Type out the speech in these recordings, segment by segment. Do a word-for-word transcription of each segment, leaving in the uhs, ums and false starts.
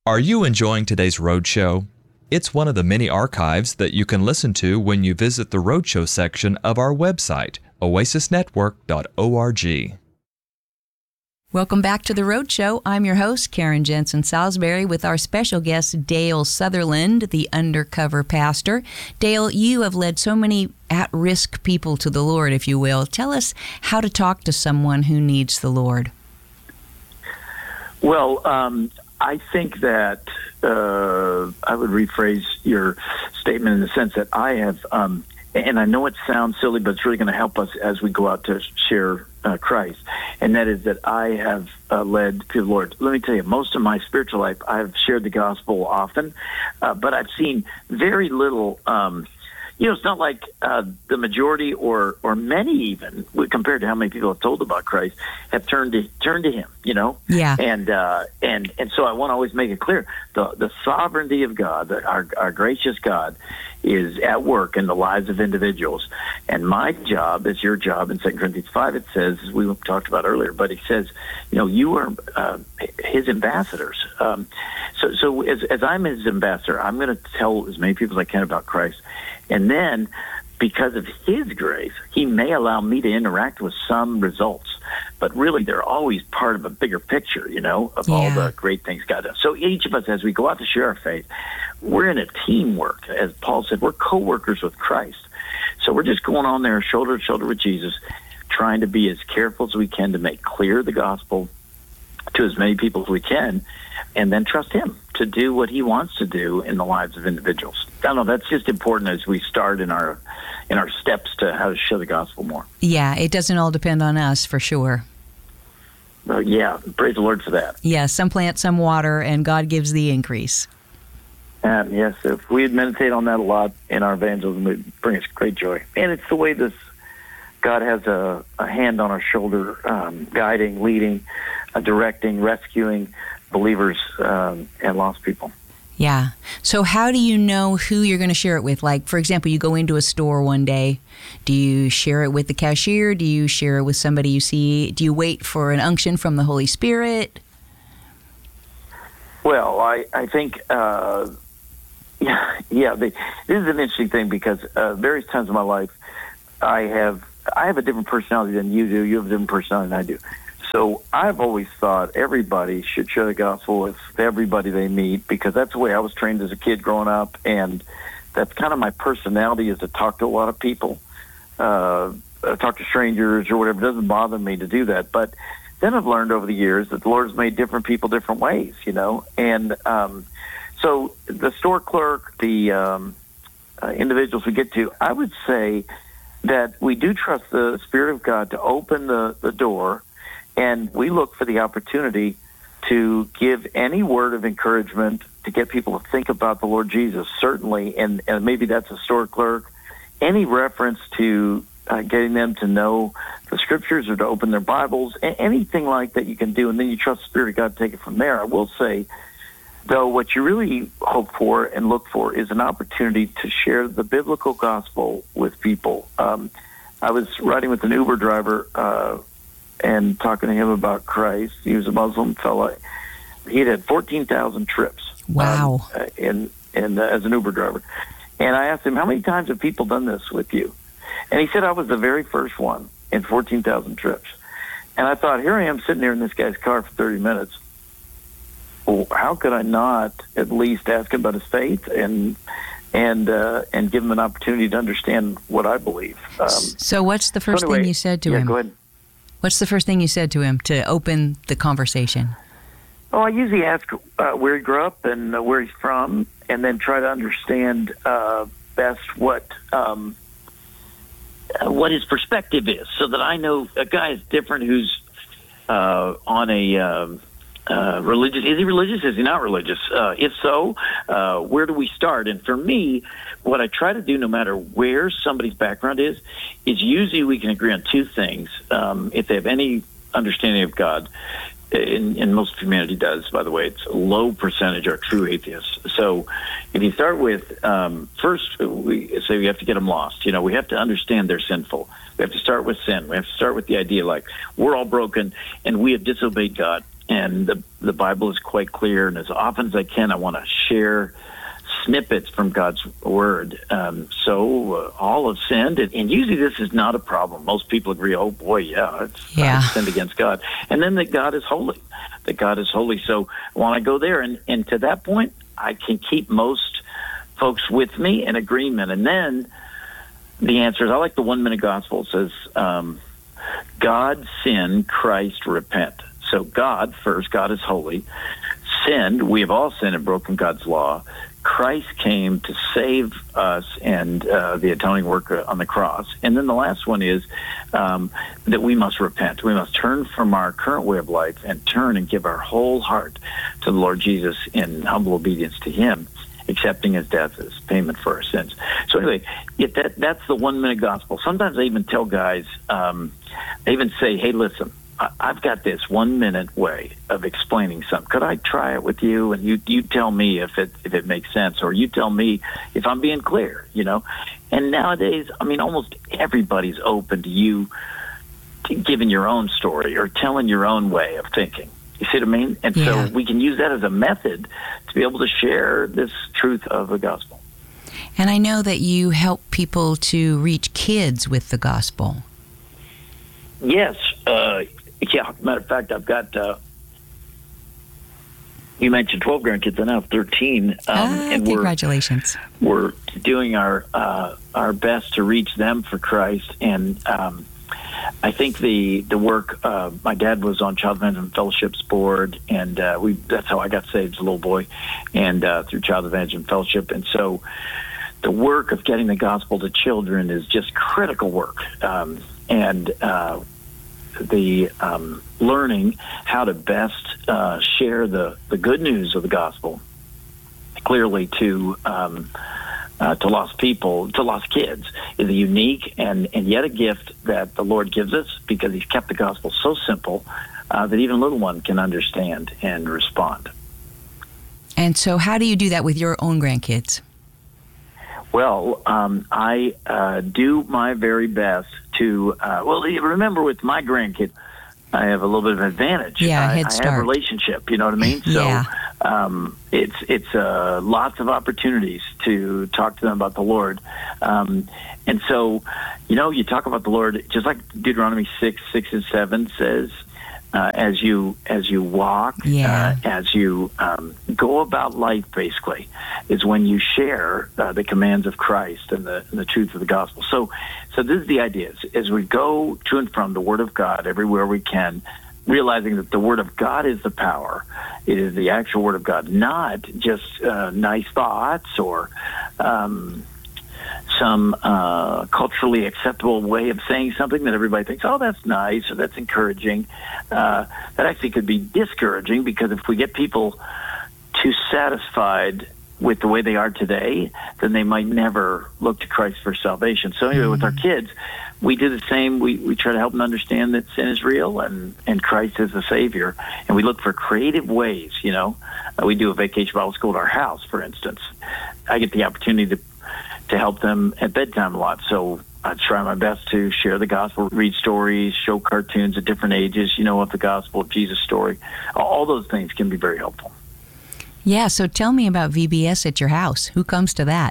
Are you enjoying today's Roadshow? It's one of the many archives that you can listen to when you visit the Roadshow section of our website, oasis network dot org. Welcome back to the Roadshow. I'm your host, Karen Jensen Salisbury, with our special guest, Dale Sutherland, the undercover pastor. Dale, you have led so many at-risk people to the Lord, if you will. Tell us how to talk to someone who needs the Lord. Well, um, I think that uh, I would rephrase your statement in the sense that I have, um, and I know it sounds silly, but it's really going to help us as we go out to share uh, Christ, and that is that I have uh, led to the Lord. Let me tell you, most of my spiritual life, I've shared the gospel often, uh, but I've seen very little. Um, You know, it's not like uh, the majority or or many even, compared to how many people have told about Christ, have turned to turned to Him. You know, yeah, and uh, and and so I want to always make it clear: the the sovereignty of God, the, our our gracious God, is at work in the lives of individuals. And my job is your job. In Second Corinthians five, it says, as we talked about earlier, but He says, you know, you are uh, His ambassadors. Um, so so as as I'm His ambassador, I'm going to tell as many people as I can about Christ. And then, because of His grace, He may allow me to interact with some results. But really, they're always part of a bigger picture, you know, of yeah. all the great things God does. So each of us, as we go out to share our faith, we're in a teamwork. As Paul said, we're co-workers with Christ. So we're just going on there shoulder to shoulder with Jesus, trying to be as careful as we can to make clear the gospel to as many people as we can, and then trust Him to do what He wants to do in the lives of individuals. I don't know, that's just important as we start in our in our steps to how to share the gospel more. Yeah, it doesn't all depend on us, for sure. Uh, yeah, praise the Lord for that. Yeah, some plant, some water, and God gives the increase. And yes, if we meditate on that a lot in our evangelism, it would bring us great joy. And it's the way this God has a, a hand on our shoulder, um, guiding, leading, uh, directing, rescuing believers um, and lost people. Yeah. So how do you know who you're going to share it with? Like, for example, you go into a store one day. Do you share it with the cashier? Do you share it with somebody you see? Do you wait for an unction from the Holy Spirit? Well, I, I think, uh, yeah, yeah. The, this is an interesting thing because uh, various times in my life, I have I have a different personality than you do. You have a different personality than I do. So I've always thought everybody should share the gospel with everybody they meet, because that's the way I was trained as a kid growing up, and that's kind of my personality, is to talk to a lot of people, uh, talk to strangers or whatever. It doesn't bother me to do that. But then I've learned over the years that the Lord's made different people different ways, you know. And um, so the store clerk, the um, uh, individuals we get to, I would say that we do trust the Spirit of God to open the, the door, and we look for the opportunity to give any word of encouragement to get people to think about the Lord Jesus, certainly, and, and maybe that's a store clerk. Any reference to uh, getting them to know the Scriptures or to open their Bibles, a- anything like that you can do, and then you trust the Spirit of God to take it from there. I will say, though, what you really hope for and look for is an opportunity to share the biblical gospel with people. Um, I was riding with an Uber driver uh, and talking to him about Christ. He was a Muslim fellow. He'd had fourteen thousand trips. Wow. Um, in, in, uh, as an Uber driver. And I asked him, how many times have people done this with you? And he said, I was the very first one in fourteen thousand trips. And I thought, here I am sitting there in this guy's car for thirty minutes. Well, how could I not at least ask him about his faith and and uh, and give him an opportunity to understand what I believe? Um, so what's the first so anyway, thing you said to yeah, him? Go ahead. What's the first thing you said to him to open the conversation? Oh, I usually ask uh, where he grew up and uh, where he's from, and then try to understand uh, best what um, uh, what his perspective is, so that I know a guy is different who's uh, on a um, uh, religious. Is he religious? Is he not religious? Uh, if so, uh, where do we start? And for me, what I try to do, no matter where somebody's background is, is usually we can agree on two things. Um, if they have any understanding of God, and, and most humanity does, by the way, it's a low percentage are true atheists. So if you start with, um, first, we say we have to get them lost. You know, we have to understand they're sinful. We have to start with sin. We have to start with the idea like we're all broken and we have disobeyed God and the the Bible is quite clear. And as often as I can, I want to share snippets from God's word. Um, so uh, all have sinned, and, and usually this is not a problem. Most people agree, oh boy, yeah, it's yeah. I've sinned against God. And then that God is holy, that God is holy. So when I go there, and, and to that point, I can keep most folks with me in agreement. And then the answer is, I like the one-minute gospel. It says, um, God, sin, Christ, repent. So God, first, God is holy. Sinned, we have all sinned and broken God's law. Christ came to save us and uh, the atoning work on the cross. And then the last one is um, that we must repent. We must turn from our current way of life and turn and give our whole heart to the Lord Jesus in humble obedience to him, accepting his death as payment for our sins. So anyway, it, that, that's the one-minute gospel. Sometimes I even tell guys, um, they even say, hey, listen, I've got this one-minute way of explaining something. Could I try it with you? And you you tell me if it if it makes sense, or you tell me if I'm being clear, you know? And nowadays, I mean, almost everybody's open to you to giving your own story or telling your own way of thinking. You see what I mean? And yeah. so we can use that as a method to be able to share this truth of the gospel. And I know that you help people to reach kids with the gospel. Yes. Uh, yeah, matter of fact, I've got, uh, you mentioned twelve grandkids, I now have thirteen. Um, ah, and congratulations. We're, we're doing our uh, our best to reach them for Christ. And um, I think the the work, uh, my dad was on Child Evangelism Fellowship's board, and uh, we that's how I got saved as a little boy, and uh, through Child Evangelism Fellowship. And so the work of getting the gospel to children is just critical work. Um, and uh, the um, learning how to best uh, share the, the good news of the gospel clearly to um, uh, to lost people, to lost kids, is a unique and, and yet a gift that the Lord gives us, because he's kept the gospel so simple uh, that even a little one can understand and respond. And so how do you do that with your own grandkids? Well, um, I uh, do my very best to, uh, well, remember with my grandkid, I have a little bit of an advantage. Yeah, I, head I start. have a relationship, you know what I mean? So yeah. um, it's it's uh, lots of opportunities to talk to them about the Lord. Um, and so, you know, you talk about the Lord, just like Deuteronomy six, six and seven says, Uh, as you as you walk, yeah. uh, as you um, go about life, basically, is when you share uh, the commands of Christ and the and the truth of the gospel. So, so this is the idea: is, as we go to and from the Word of God everywhere we can, realizing that the Word of God is the power. It is the actual Word of God, not just uh, nice thoughts or Um, some uh, culturally acceptable way of saying something that everybody thinks, oh, that's nice or that's encouraging. Uh, that actually could be discouraging, because if we get people too satisfied with the way they are today, then they might never look to Christ for salvation. So anyway, mm-hmm. with our kids, we do the same. We, we try to help them understand that sin is real and, and Christ is the Savior. And we look for creative ways, you know. Uh, we do a vacation Bible school at our house, for instance. I get the opportunity to to help them at bedtime a lot. So I try my best to share the gospel, read stories, show cartoons at different ages, you know, of the gospel, of Jesus' story. All those things can be very helpful. Yeah, so tell me about V B S at your house. Who comes to that?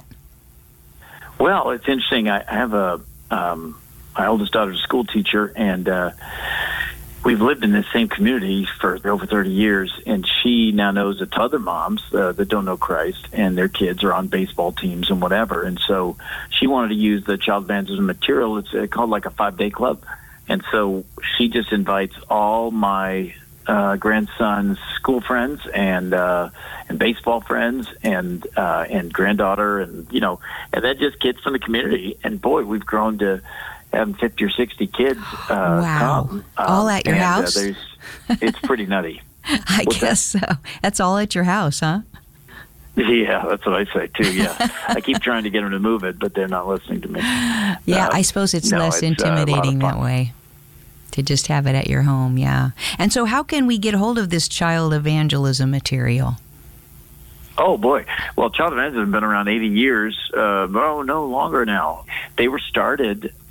Well, it's interesting. I have a, um, my oldest daughter's a school teacher, and uh, we've lived in this same community for over thirty years, and she now knows that other moms uh, that don't know Christ and their kids are on baseball teams and whatever. And so she wanted to use the Child Evangelism material. It's uh, called like a five-day club. And so she just invites all my uh, grandson's school friends and uh, and baseball friends and uh, and granddaughter, and, you know, and then just kids from the community. And, boy, we've grown to having fifty or sixty kids uh, wow. come. Um, all at your and, house? Uh, there's, it's pretty nutty. I What's guess that? so. That's all at your house, huh? Yeah, that's what I say, too, yeah. I keep trying to get them to move it, but they're not listening to me. Yeah, uh, I suppose it's no, less it's, intimidating uh, that way, to just have it at your home, yeah. And so how can we get hold of this child evangelism material? Oh, boy. Well, Child Evangelism has been around eighty years. Uh, oh, no, longer now. They were started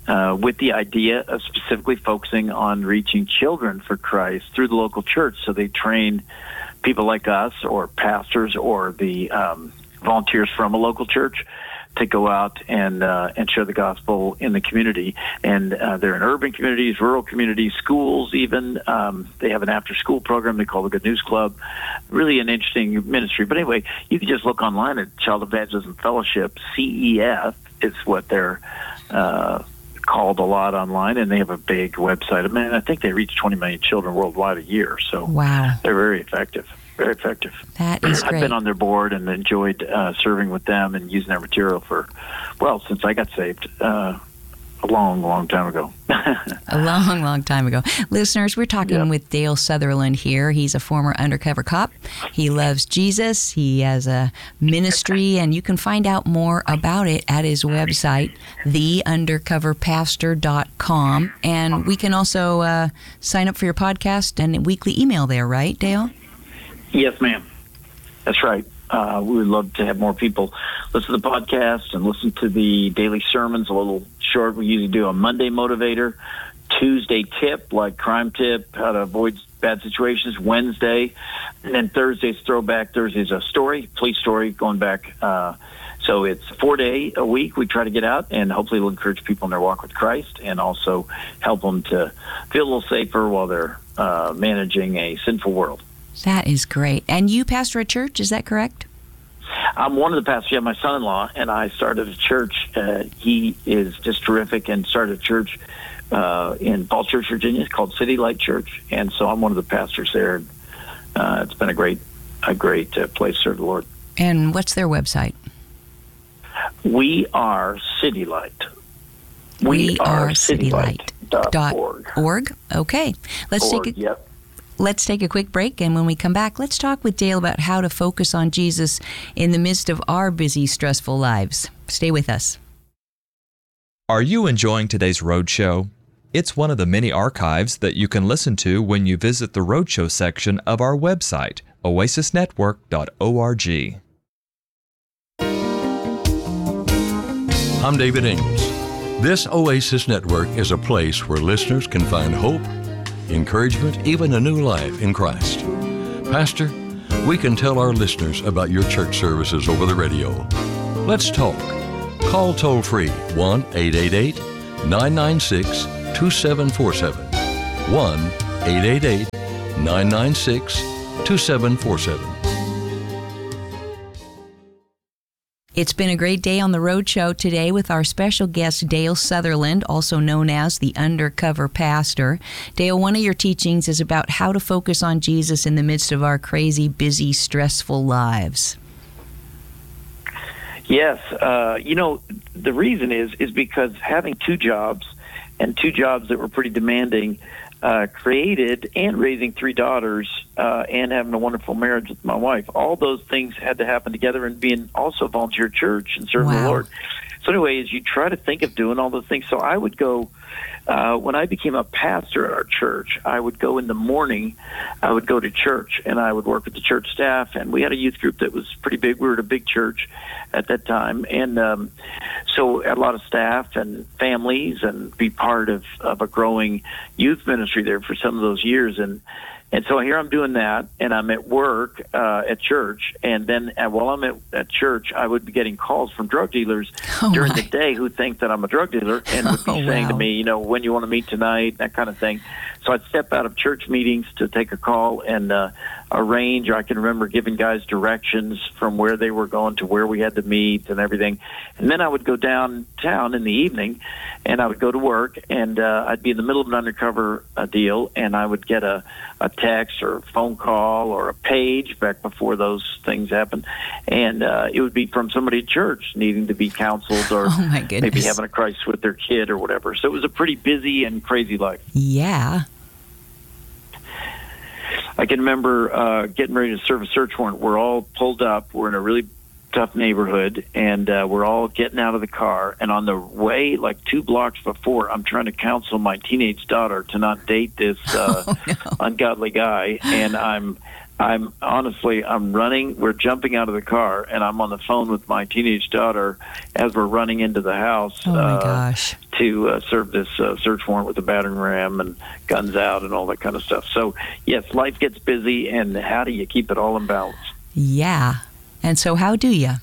uh, with the idea of specifically focusing on reaching children for Christ through the local church. So they train people like us or pastors or the um, volunteers from a local church to go out and uh, and share the gospel in the community. And uh, they're in urban communities, rural communities, schools even. Um, they have an after-school program they call the Good News Club. Really an interesting ministry. But anyway, you can just look online at Child Evangelism Fellowship. C E F is what they're uh, called a lot online, and they have a big website. I mean, I think they reach twenty million children worldwide a year. So wow, they're very effective. Very effective. That is great. I've been on their board and enjoyed uh, serving with them and using their material for, well, since I got saved uh, a long, long time ago. A long, long time ago. Listeners, we're talking yep. with Dale Sutherland here. He's a former undercover cop. He loves Jesus. He has a ministry, and you can find out more about it at his website, the undercover pastor dot com. And we can also uh, sign up for your podcast and weekly email there, right, Dale? Yes, ma'am. That's right. Uh, we would love to have more people listen to the podcast and listen to the daily sermons, a little short. We usually do a Monday motivator, Tuesday tip, like crime tip, how to avoid bad situations, Wednesday, and then Thursday's throwback. Thursday's a story, police story, going back. Uh, so it's four day a week we try to get out, and hopefully it'll encourage people in their walk with Christ and also help them to feel a little safer while they're uh, managing a sinful world. That is great. And you pastor a church, is that correct? I'm one of the pastors. Yeah, my son-in-law and I started a church. Uh, he is just terrific and started a church uh, in Falls Church, Virginia. It's called City Light Church. And so I'm one of the pastors there. Uh, it's been a great a great uh, place to serve the Lord. And what's their website? We are City Light. We, we are City Light dot org. Org? Okay. Let's org, take a... Yep. Let's take a quick break, and when we come back, let's talk with Dale about how to focus on Jesus in the midst of our busy, stressful lives. Stay with us. Are you enjoying today's Roadshow? It's one of the many archives that you can listen to when you visit the Roadshow section of our website, oasis network dot org. I'm David Ames. This Oasis Network is a place where listeners can find hope, encouragement, even a new life in Christ. Pastor, we can tell our listeners about your church services over the radio. Let's talk. Call toll-free one eight eight eight, nine nine six, two seven four seven. one eight eight eight, nine nine six, two seven four seven. It's been a great day on the Road Show today with our special guest, Dale Sutherland, also known as the Undercover Pastor. Dale, one of your teachings is about how to focus on Jesus in the midst of our crazy, busy, stressful lives. Yes. Uh, you know, the reason is is because having two jobs, and two jobs that were pretty demanding, uh, created, and raising three daughters, uh, and having a wonderful marriage with my wife, all those things had to happen together, and being also volunteer church and serving wow. the Lord. So anyway, as you try to think of doing all those things, so I would go, uh, when I became a pastor at our church, I would go in the morning, I would go to church, and I would work with the church staff, and we had a youth group that was pretty big. We were at a big church at that time, and um, so a lot of staff and families, and be part of, of a growing youth ministry there for some of those years, and And so here I'm doing that, and I'm at work uh, at church, and then uh, while I'm at, at church, I would be getting calls from drug dealers oh during my. the day who think that I'm a drug dealer and would be oh, saying wow. to me, you know, when you want to meet tonight, that kind of thing. So I'd step out of church meetings to take a call and uh, arrange. I can remember giving guys directions from where they were going to where we had to meet and everything. And then I would go downtown in the evening, and I would go to work, and uh, I'd be in the middle of an undercover uh, deal, and I would get a, a text or a phone call or a page back before those things happened, and uh, it would be from somebody at church needing to be counseled or oh my goodness. maybe having a crisis with their kid or whatever. So it was a pretty busy and crazy life. Yeah. I can remember uh, getting ready to serve a search warrant. We're all pulled up. We're in a really tough neighborhood, and uh, we're all getting out of the car. And on the way, like two blocks before, I'm trying to counsel my teenage daughter to not date this uh, oh, no. ungodly guy. And I'm I'm honestly, I'm running. We're jumping out of the car, and I'm on the phone with my teenage daughter as we're running into the house. Oh, my uh, gosh. To uh, serve this uh, search warrant with a battering ram and guns out and all that kind of stuff. So, yes, life gets busy, and how do you keep it all in balance? Yeah. And so how do you?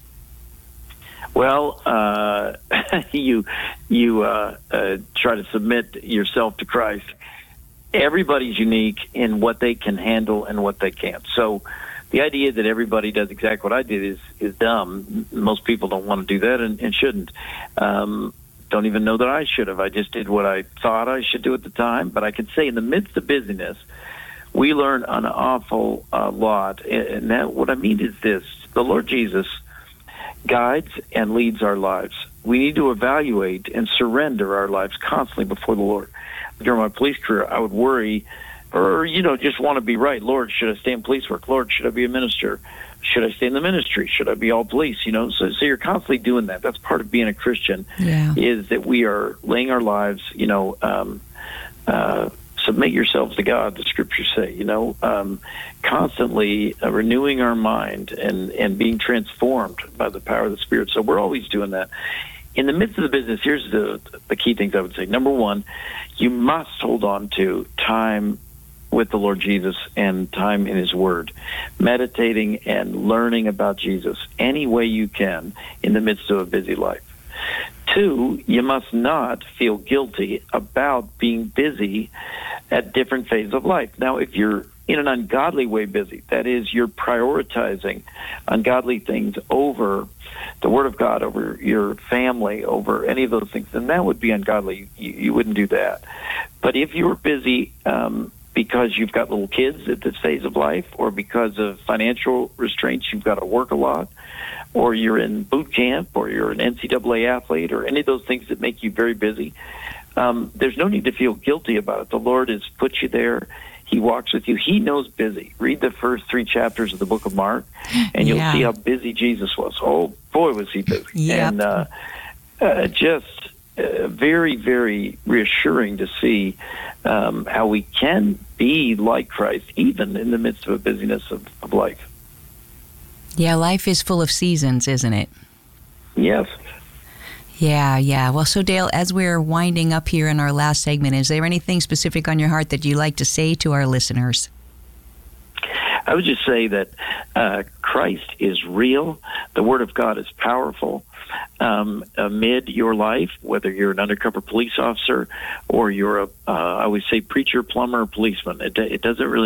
Well, uh, you you uh, uh, try to submit yourself to Christ. Everybody's unique in what they can handle and what they can't. So the idea that everybody does exactly what I did is, is dumb. Most people don't want to do that and, and shouldn't. Um, don't even know that I should have. I just did what I thought I should do at the time. But I can say in the midst of busyness, we learn an awful uh, lot. And that, what I mean is this: the Lord Jesus guides and leads our lives. We need to evaluate and surrender our lives constantly before the Lord. During my police career, I would worry, or, you know, just want to be right. Lord, should I stay in police work? Lord, should I be a minister? Should I stay in the ministry? Should I be all police? You know, so, so you're constantly doing that. That's part of being a Christian, yeah. is that we are laying our lives, you know, um, uh, submit yourselves to God, the scriptures say, you know, um, constantly uh, renewing our mind and, and being transformed by the power of the Spirit. So we're always doing that. In the midst of the business, here's the the key things I would say. Number one, you must hold on to time with the Lord Jesus and time in His Word, meditating and learning about Jesus any way you can in the midst of a busy life. Two, you must not feel guilty about being busy at different phases of life. Now, if you're in an ungodly way busy, that is, you're prioritizing ungodly things over the Word of God, over your family, over any of those things, then that would be ungodly. You, you wouldn't do that. But if you're busy um, because you've got little kids at this phase of life, or because of financial restraints, you've got to work a lot, or you're in boot camp, or you're an N C double A athlete, or any of those things that make you very busy, um, there's no need to feel guilty about it. The Lord has put you there. He walks with you. He knows busy. Read the first three chapters of the book of Mark, and you'll yeah. see how busy Jesus was. Oh, boy, was he busy. Yep. And uh, uh, just uh, very, very reassuring to see um, how we can be like Christ, even in the midst of a busyness of, of life. Yeah, life is full of seasons, isn't it? Yes. Yeah, yeah. Well, so Dale, as we're winding up here in our last segment, is there anything specific on your heart that you'd like to say to our listeners? I would just say that uh, Christ is real. The Word of God is powerful. Um, amid your life, whether you're an undercover police officer or you're a, uh, I always say preacher, plumber, policeman, it, it doesn't really